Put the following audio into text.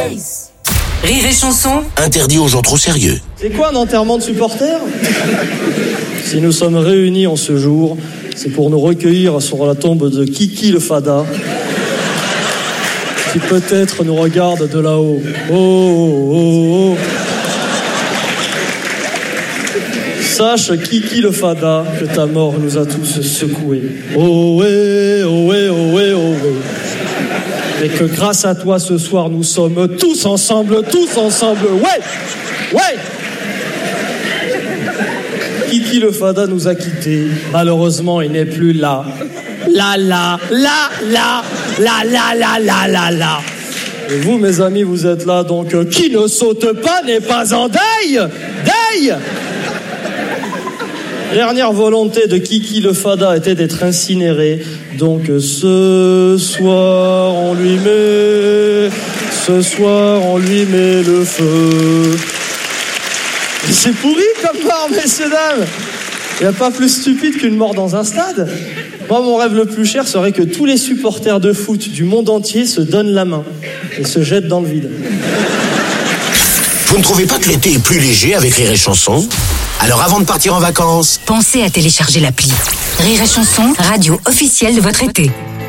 Rire et chanson, interdit aux gens trop sérieux. C'est quoi un enterrement de supporters? Si nous sommes réunis en ce jour, c'est pour nous recueillir sur la tombe de Kiki le Fada, qui peut-être nous regarde de là-haut. Oh, oh, oh, oh. Sache, Kiki le Fada, que ta mort nous a tous secoués. Oh ouais, oh ouais, oh ouais, oh ouais. Et que grâce à toi, ce soir, nous sommes tous ensemble, ouais, ouais. Kiki le Fada nous a quittés. Malheureusement, il n'est plus là. Là. Et vous, mes amis, vous êtes là, donc qui ne saute pas n'est pas en deuil. Deuil. Dernière volonté de Kiki le Fada était d'être incinéré. Donc ce soir, on lui met le feu. C'est pourri comme mort, messieurs, dames. Il n'y a pas plus stupide qu'une mort dans un stade. Moi, mon rêve le plus cher serait que tous les supporters de foot du monde entier se donnent la main et se jettent dans le vide. Vous ne trouvez pas que l'été est plus léger avec Rire et Chanson ? Alors avant de partir en vacances, pensez à télécharger l'appli. Rire et chanson, radio officielle de votre été.